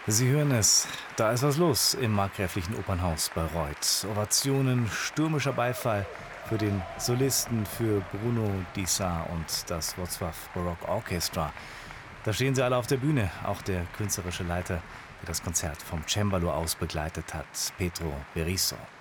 Sie hören es, da ist was los im markgräflichen Opernhaus Bayreuth. Ovationen, stürmischer Beifall für den Solisten, für Bruno Dissart und das Wrocław Baroque Orchestra. Da stehen sie alle auf der Bühne, auch der künstlerische Leiter, der das Konzert vom Cembalo aus begleitet hat, Petro Berisso.